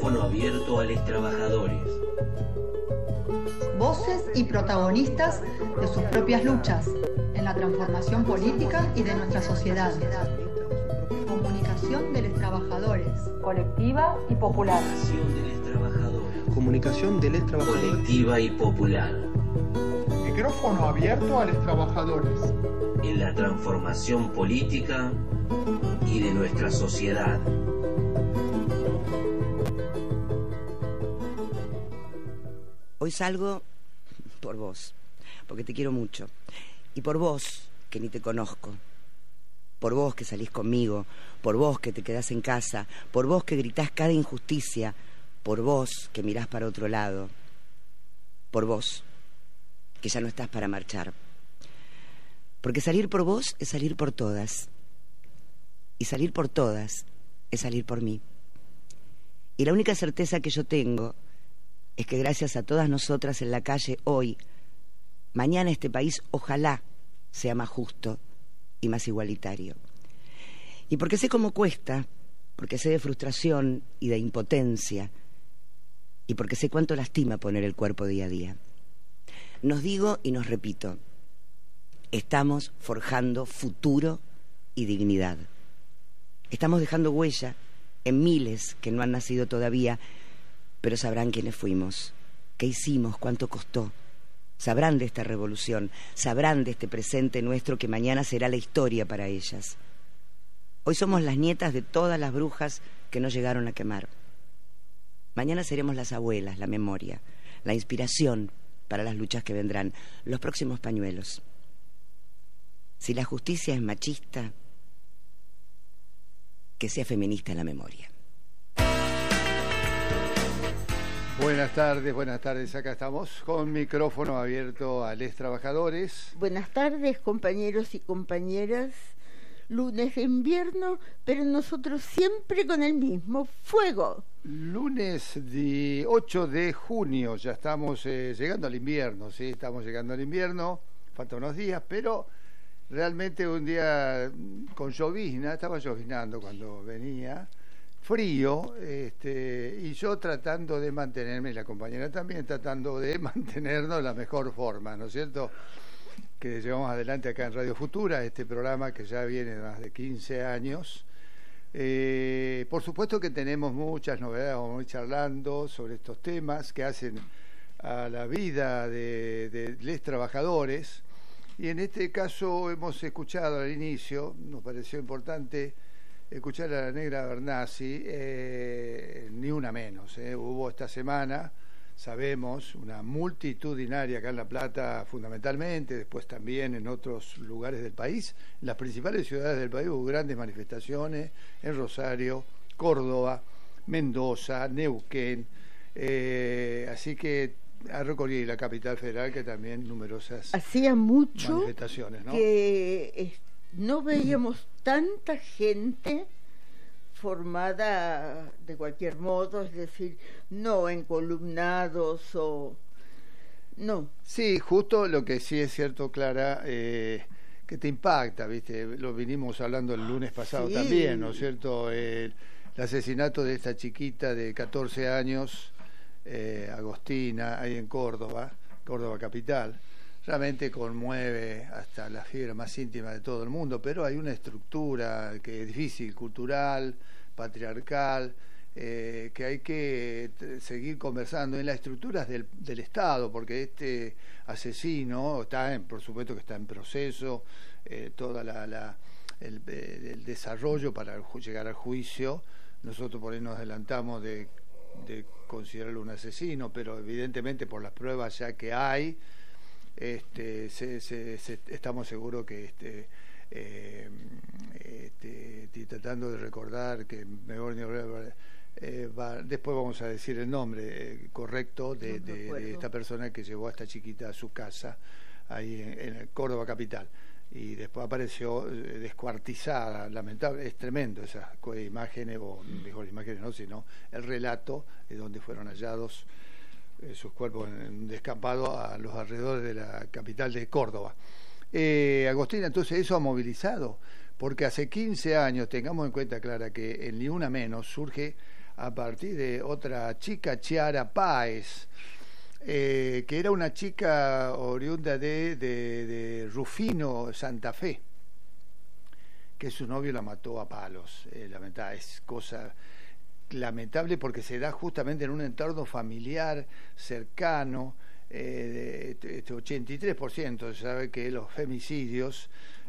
Micrófono abierto a los trabajadores. Voces y protagonistas de sus propias luchas en la transformación política y de nuestra sociedad. Comunicación de los trabajadores, colectiva y popular. Comunicación de los trabajadores. Colectiva y popular. Micrófono abierto a los trabajadores. En la transformación política y de nuestra sociedad. Hoy salgo por vos, porque te quiero mucho. Y por vos, que ni te conozco. Por vos que salís conmigo, por vos que te quedás en casa, por vos que gritás cada injusticia, por vos que mirás para otro lado, por vos que ya no estás para marchar. Porque salir por vos es salir por todas. Y salir por todas es salir por mí. Y la única certeza que yo tengo es que gracias a todas nosotras en la calle hoy, mañana este país ojalá sea más justo y más igualitario. Y porque sé cómo cuesta, porque sé de frustración y de impotencia, y porque sé cuánto lastima poner el cuerpo día a día. Nos digo y nos repito, estamos forjando futuro y dignidad. Estamos dejando huella en miles que no han nacido todavía, pero sabrán quiénes fuimos, qué hicimos, cuánto costó. Sabrán de esta revolución, sabrán de este presente nuestro que mañana será la historia para ellas. Hoy somos las nietas de todas las brujas que no llegaron a quemar. Mañana seremos las abuelas, la memoria, la inspiración para las luchas que vendrán, los próximos pañuelos. Si la justicia es machista, que sea feminista la memoria. Buenas tardes, acá estamos con micrófono abierto a los trabajadores. Buenas tardes, compañeros y compañeras. Lunes de invierno, pero nosotros siempre con el mismo fuego. Lunes 8 de junio, ya estamos llegando al invierno, sí, estamos llegando al invierno, faltan unos días, pero realmente un día con llovizna, estaba lloviznando cuando venía, frío, y yo tratando de mantenerme, y la compañera también tratando de mantenernos de la mejor forma, ¿no es cierto?, que llevamos adelante acá en Radio Futura, este programa que ya viene de más de 15 años. Por supuesto que tenemos muchas novedades, vamos a ir charlando sobre estos temas que hacen a la vida de los trabajadores, y en este caso hemos escuchado al inicio, nos pareció importante escuchar a la Negra Bernasi, ni una menos. Hubo esta semana, sabemos, una multitudinaria acá en La Plata fundamentalmente, después también en otros lugares del país, en las principales ciudades del país hubo grandes manifestaciones, en Rosario, Córdoba, Mendoza, Neuquén, así que ha recorrido la capital federal, que también numerosas hacía mucho manifestaciones, ¿no? Que no veíamos tanta gente formada de cualquier modo, es decir, no en columnados o... no. Sí, justo lo que sí es cierto, Clara, que te impacta, ¿viste? Lo vinimos hablando el lunes pasado, sí, también, ¿no es cierto? El asesinato de esta chiquita de 14 años, Agostina, ahí en Córdoba capital, realmente conmueve hasta la fibra más íntima de todo el mundo, pero hay una estructura que es difícil, cultural, patriarcal, que hay que seguir conversando en las estructuras del Estado, porque este asesino por supuesto que está en proceso, toda el desarrollo para llegar al juicio. Nosotros por ahí nos adelantamos de considerarlo un asesino, pero evidentemente por las pruebas ya que hay, estamos seguros que estoy tratando de recordar que después vamos a decir el nombre correcto de esta persona que llevó a esta chiquita a su casa ahí en Córdoba capital, y después apareció descuartizada, lamentable, es tremendo esas imágenes, o mejor imágenes no, sino el relato de donde fueron hallados sus cuerpos en un descampado a los alrededores de la capital de Córdoba. Agostina, entonces eso ha movilizado, porque hace 15 años, tengamos en cuenta, Clara, que en Ni Una Menos surge a partir de otra chica, Chiara Páez, que era una chica oriunda de Rufino, Santa Fe, que su novio la mató a palos. Es cosa lamentable porque se da justamente en un entorno familiar cercano. 83% se sabe que los femicidios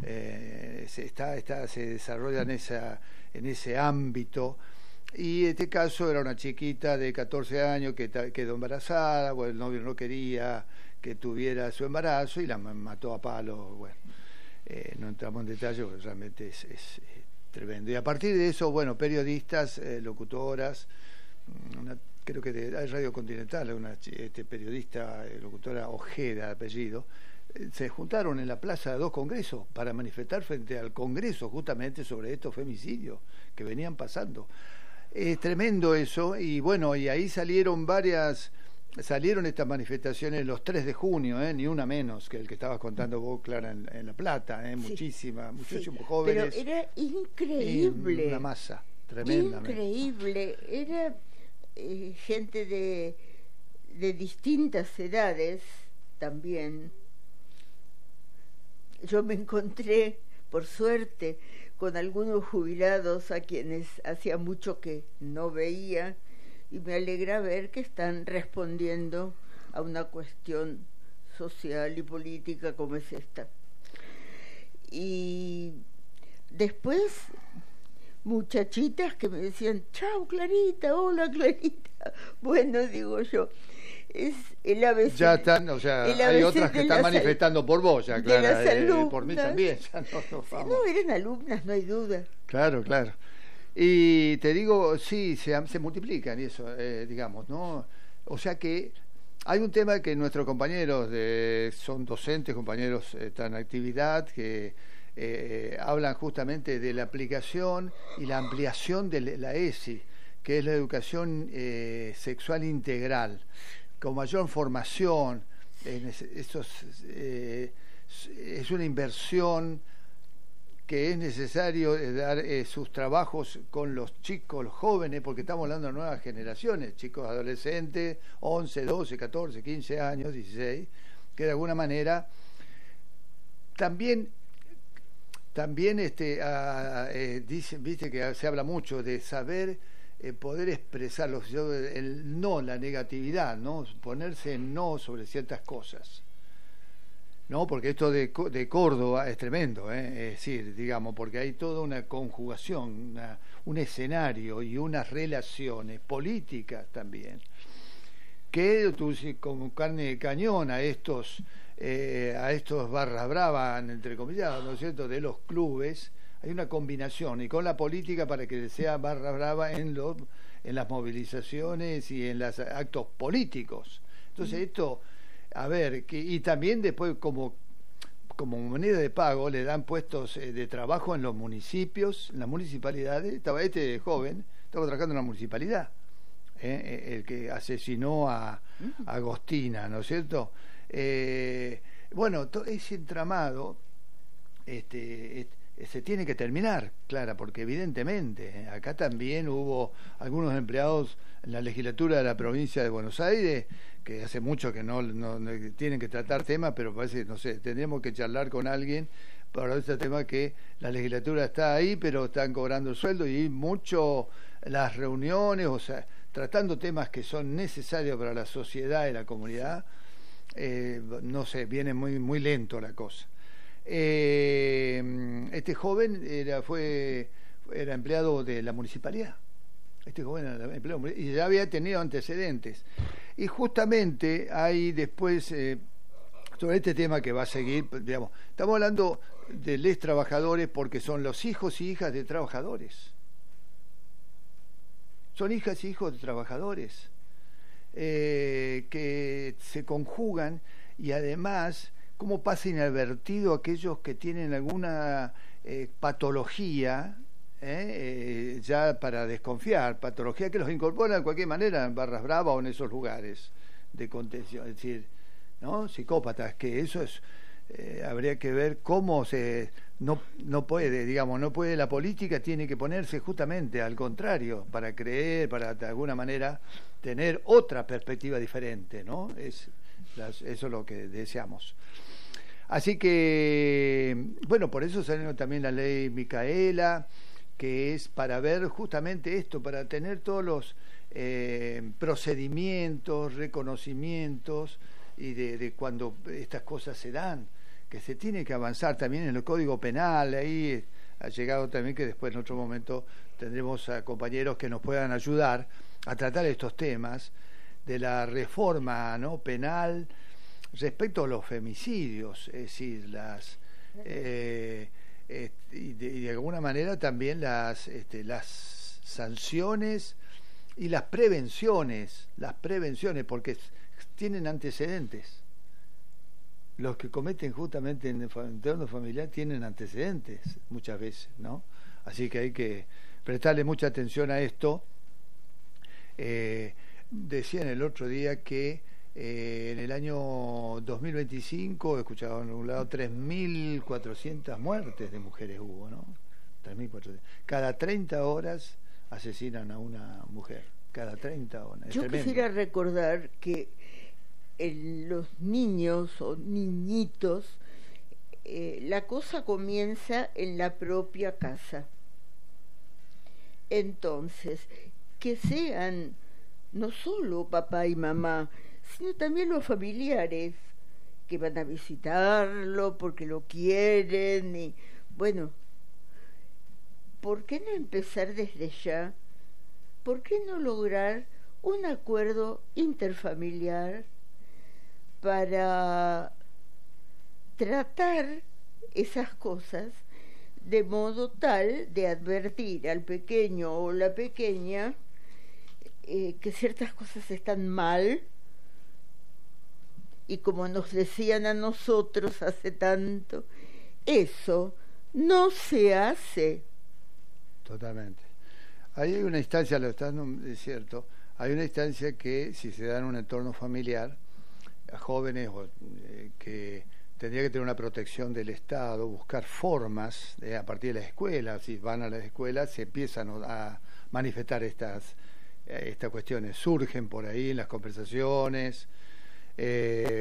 se desarrollan en ese ámbito, y en este caso era una chiquita de 14 años que quedó embarazada. Bueno, el novio no quería que tuviera su embarazo y la mató a palos. Bueno, no entramos en detalle porque realmente es tremendo. Y a partir de eso, bueno, periodistas, locutoras, creo que de Radio Continental, una periodista, locutora Ojeda de apellido, se juntaron en la Plaza de 2 Congresos para manifestar frente al Congreso justamente sobre estos femicidios que venían pasando. Es tremendo eso, y bueno, y ahí salieron estas manifestaciones los 3 de junio, ni una menos que el que estabas contando vos, Clara, en La Plata, muchísimos jóvenes. Pero era increíble. Una masa tremenda. Increíble, era gente de distintas edades también. Yo me encontré, por suerte, con algunos jubilados a quienes hacía mucho que no veía, y me alegra ver que están respondiendo a una cuestión social y política como es esta. Y después muchachitas que me decían: chau Clarita, hola Clarita. Bueno, digo yo, es el ABC. Ya están, o sea, hay otras que están manifestando por vos, ya, Clara, por mí también. Ya no, eran alumnas, no hay duda. Claro. Y te digo, sí, se multiplican y eso, digamos, ¿no? O sea que hay un tema que nuestros compañeros son docentes, compañeros están en actividad, que hablan justamente de la aplicación y la ampliación de la ESI, que es la educación sexual integral, con mayor formación. Es una inversión que es necesario dar sus trabajos con los chicos, los jóvenes, porque estamos hablando de nuevas generaciones, chicos adolescentes, 11, 12, 14, 15 años, 16, que de alguna manera también viste que se habla mucho de saber poder expresarlo, el no, la negatividad, ¿no? Ponerse en no sobre ciertas cosas. No, porque esto de Córdoba es tremendo, es decir, digamos, porque hay toda una conjugación, un escenario y unas relaciones políticas también, que tú como carne de cañón a estos barras bravas, entre comillas, ¿no es cierto?, de los clubes. Hay una combinación, y con la política para que sea barra brava en las movilizaciones y en los actos políticos. Entonces esto, a ver, y también después como moneda de pago le dan puestos de trabajo en los municipios, en las municipalidades. Estaba este joven, estaba trabajando en la municipalidad, el que asesinó a Agostina, ¿no es cierto? Bueno, ese entramado se tiene que terminar, Clara, porque evidentemente acá también hubo algunos empleados en la legislatura de la provincia de Buenos Aires que hace mucho que no tienen que tratar temas, pero parece, no sé, tendríamos que charlar con alguien para este tema, que la legislatura está ahí, pero están cobrando el sueldo, y mucho las reuniones, o sea, tratando temas que son necesarios para la sociedad y la comunidad. No sé, viene muy lento la cosa. Este joven era empleado de la municipalidad. Este joven era empleado y ya había tenido antecedentes. Y justamente hay después, sobre este tema que va a seguir, digamos, estamos hablando de les trabajadores porque son los hijos y hijas de trabajadores. Son hijas y hijos de trabajadores que se conjugan, y además cómo pasa inadvertido aquellos que tienen alguna patología, ya para desconfiar, patología que los incorpora de cualquier manera en barras bravas o en esos lugares de contención, es decir, ¿no? Psicópatas, que eso es habría que ver cómo no puede la política, tiene que ponerse justamente al contrario, para creer, para de alguna manera tener otra perspectiva diferente, ¿no? Eso es lo que deseamos. Así que, bueno, por eso salió también la ley Micaela, que es para ver justamente esto, para tener todos los procedimientos, reconocimientos, y de cuando estas cosas se dan, que se tiene que avanzar también en el Código Penal. Ahí ha llegado también que después en otro momento tendremos a compañeros que nos puedan ayudar a tratar estos temas de la reforma, ¿no?, penal respecto a los femicidios, es decir, y de alguna manera también las sanciones y las prevenciones, porque tienen antecedentes. Los que cometen justamente en el entorno familiar tienen antecedentes muchas veces, ¿no? Así que hay que prestarle mucha atención a esto. Decían el otro día que en el año 2025, escuchaba en algún lado, 3.400 muertes de mujeres hubo, ¿no? 3.400. Cada 30 horas asesinan a una mujer, cada 30 horas. Yo quisiera recordar que los niños o niñitos, la cosa comienza en la propia casa. Entonces, que sean no solo papá y mamá, sino también los familiares que van a visitarlo porque lo quieren, y bueno, ¿por qué no empezar desde ya? ¿Por qué no lograr un acuerdo interfamiliar para tratar esas cosas de modo tal de advertir al pequeño o la pequeña que ciertas cosas están mal, y como nos decían a nosotros hace tanto, eso no se hace? Totalmente. Ahí hay una instancia, es cierto, hay una instancia que si se da en un entorno familiar, a jóvenes que tendría que tener una protección del Estado, buscar formas a partir de la escuela. Si van a las escuelas se empiezan a manifestar estas cuestiones, surgen por ahí en las conversaciones,